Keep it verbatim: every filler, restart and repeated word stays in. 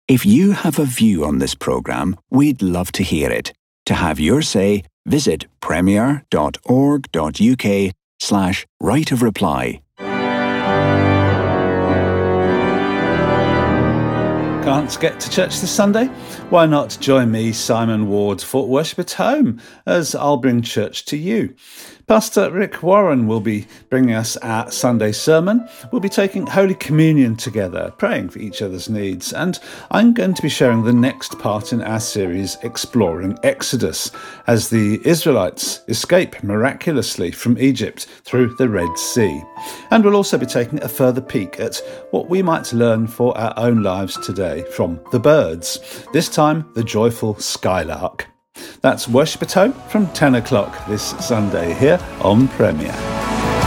If you have a view on this programme, we'd love to hear it. To have your say, visit premier.org.uk slash right of reply. Can't get to church this Sunday? Why not join me, Simon Ward, for Worship at Home, as I'll bring church to you. Pastor Rick Warren will be bringing us our Sunday sermon. We'll be taking Holy Communion together, praying for each other's needs, and I'm going to be sharing the next part in our series, Exploring Exodus, as the Israelites escape miraculously from Egypt through the Red Sea. And we'll also be taking a further peek at what we might learn for our own lives today from the birds, this time the joyful skylark. That's Worship at Home from ten o'clock this Sunday here on Premier.